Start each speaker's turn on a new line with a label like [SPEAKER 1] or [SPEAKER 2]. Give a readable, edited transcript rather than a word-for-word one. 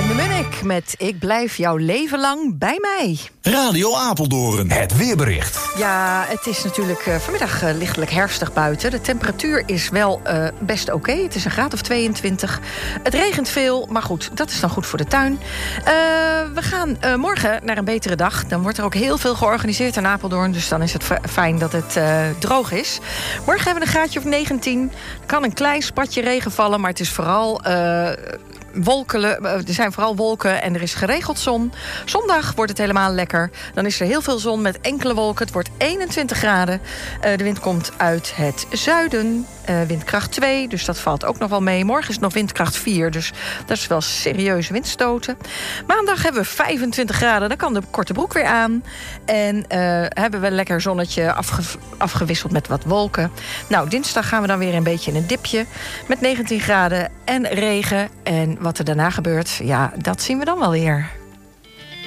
[SPEAKER 1] De Munnik met Ik blijf jouw leven lang bij mij.
[SPEAKER 2] Radio Apeldoorn. Het weerbericht.
[SPEAKER 1] Ja, het is natuurlijk vanmiddag lichtelijk herfstig buiten. De temperatuur is wel best oké. Het is een graad of 22. Het regent veel, maar goed, dat is dan goed voor de tuin. We gaan morgen naar een betere dag. Dan wordt er ook heel veel georganiseerd in Apeldoorn. Dus dan is het fijn dat het droog is. Morgen hebben we een graadje of 19. Er kan een klein spatje regen vallen, maar het is vooral... er zijn vooral wolken en er is geregeld zon. Zondag wordt het helemaal lekker. Dan is er heel veel zon met enkele wolken. Het wordt 21 graden. De wind komt uit het zuiden. Windkracht 2, dus dat valt ook nog wel mee. Morgen is het nog windkracht 4, dus dat is wel serieuze windstoten. Maandag hebben we 25 graden, dan kan de korte broek weer aan. En hebben we een lekker zonnetje afgewisseld met wat wolken. Nou, dinsdag gaan we dan weer een beetje in een dipje. Met 19 graden en regen. En wat er daarna gebeurt, ja, dat zien we dan wel weer.